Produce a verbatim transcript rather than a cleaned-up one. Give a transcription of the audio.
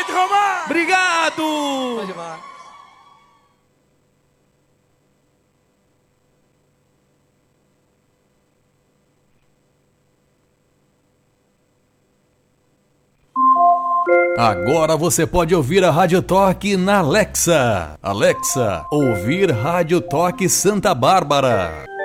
noite, Romar! Obrigado! Pode mais. Agora você pode ouvir a Rádio Toque na Alexa. Alexa, ouvir Rádio Toque Santa Bárbara.